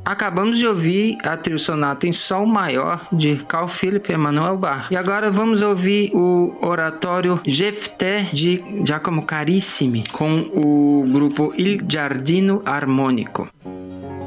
Acabamos de ouvir a trilha sonata em Sol maior de Carl Philipp Emanuel Bach. E agora vamos ouvir o oratório Jefté de Giacomo Carissimi com o grupo Il Giardino Armonico.